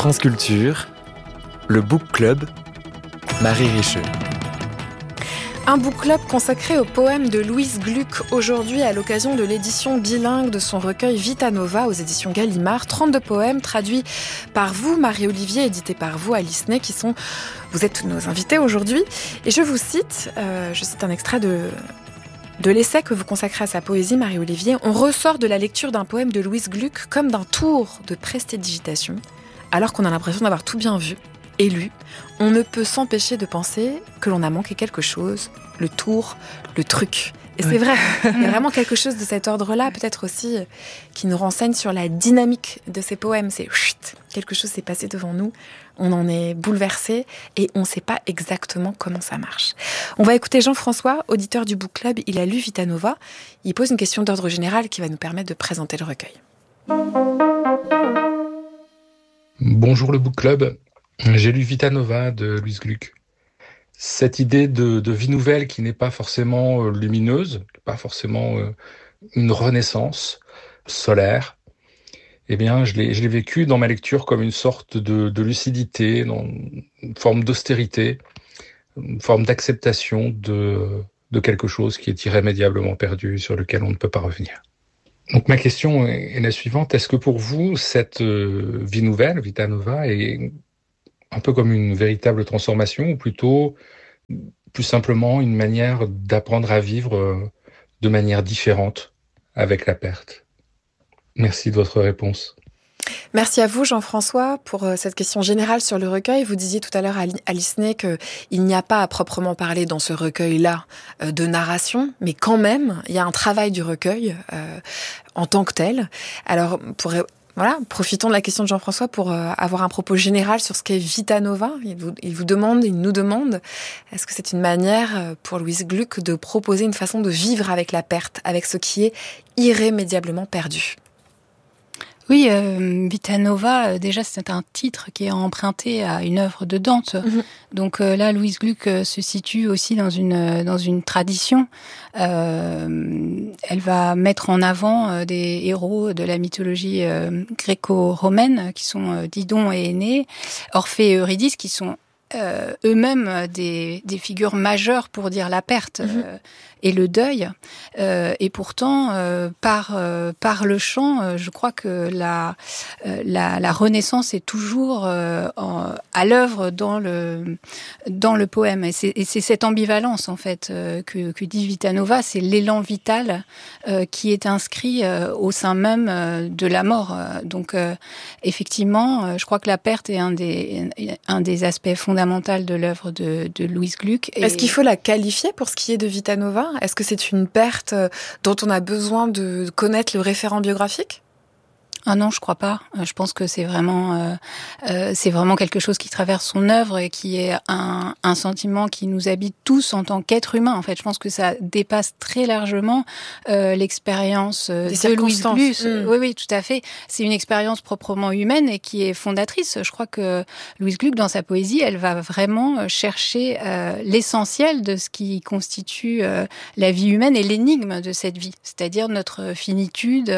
France Culture, le Book Club, Marie Richeux. Un book club consacré aux poèmes de Louise Gluck, aujourd'hui à l'occasion de l'édition bilingue de son recueil Vita Nova aux éditions Gallimard. 32 poèmes traduits par vous, Marie-Olivier, édités par vous, Alice Ney, vous êtes nos invités aujourd'hui. Et je cite un extrait de l'essai que vous consacrez à sa poésie, Marie-Olivier. On ressort de la lecture d'un poème de Louise Gluck comme d'un tour de prestidigitation, alors qu'on a l'impression d'avoir tout bien vu et lu. On ne peut s'empêcher de penser que l'on a manqué quelque chose, le tour, le truc. Et c'est vrai, il y a vraiment quelque chose de cet ordre-là, peut-être aussi, qui nous renseigne sur la dynamique de ces poèmes. C'est quelque chose s'est passé devant nous, on en est bouleversé et on ne sait pas exactement comment ça marche. On va écouter Jean-François, auditeur du Book Club. Il a lu Vita Nova. Il pose une question d'ordre général qui va nous permettre de présenter le recueil. Bonjour le Book Club. J'ai lu Vita Nova de Louise Gluck. Cette idée de vie nouvelle qui n'est pas forcément lumineuse, pas forcément une renaissance solaire, eh bien, je l'ai vécu dans ma lecture comme une sorte de lucidité, une forme d'austérité, une forme d'acceptation de quelque chose qui est irrémédiablement perdu, sur lequel on ne peut pas revenir. Donc ma question est la suivante. Est-ce que pour vous, cette vie nouvelle, Vita Nova, est un peu comme une véritable transformation, ou plutôt plus simplement une manière d'apprendre à vivre de manière différente avec la perte? Merci de votre réponse. Merci à vous, Jean-François, pour cette question générale sur le recueil. Vous disiez tout à l'heure à Alice Ney qu'il n'y a pas à proprement parler dans ce recueil-là de narration, mais quand même, il y a un travail du recueil en tant que tel. Alors, profitons de la question de Jean-François pour avoir un propos général sur ce qu'est Vita Nova. Il nous demande, est-ce que c'est une manière pour Louise Gluck de proposer une façon de vivre avec la perte, avec ce qui est irrémédiablement perdu? Oui, Vita Nova, déjà c'est un titre qui est emprunté à une œuvre de Dante. Mmh. Donc là, Louise Gluck se situe aussi dans une tradition. Elle va mettre en avant des héros de la mythologie gréco-romaine qui sont Didon et Énée, Orphée et Eurydice, qui sont eux-mêmes des figures majeures pour dire la perte et le deuil. Et pourtant, par le chant, je crois que la renaissance est toujours à l'œuvre dans le poème. Et c'est cette ambivalence, en fait, que dit Vita Nova. C'est l'élan vital qui est inscrit au sein même de la mort. Donc, effectivement, je crois que la perte est un des aspects fondamentaux de l'œuvre de Louise Gluck. Est-ce qu'il faut la qualifier pour ce qui est de Vita Nova? Est-ce que c'est une perte dont on a besoin de connaître le référent biographique? Ah non, je crois pas. Je pense que c'est vraiment quelque chose qui traverse son œuvre et qui est un sentiment qui nous habite tous en tant qu'êtres humains. En fait, je pense que ça dépasse très largement l'expérience de Louise Gluck. Oui, tout à fait. C'est une expérience proprement humaine et qui est fondatrice. Je crois que Louise Gluck, dans sa poésie, elle va vraiment chercher l'essentiel de ce qui constitue la vie humaine et l'énigme de cette vie, c'est-à-dire notre finitude.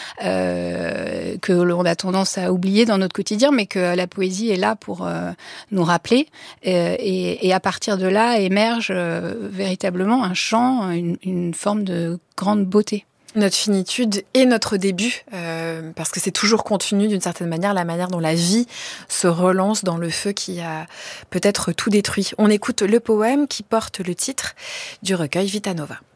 Que l'on a tendance à oublier dans notre quotidien, mais que la poésie est là pour nous rappeler. Et à partir de là émerge véritablement un chant, une forme de grande beauté. Notre finitude et notre début, parce que c'est toujours contenu d'une certaine manière, la manière dont la vie se relance dans le feu qui a peut-être tout détruit. On écoute le poème qui porte le titre du recueil Vita Nova.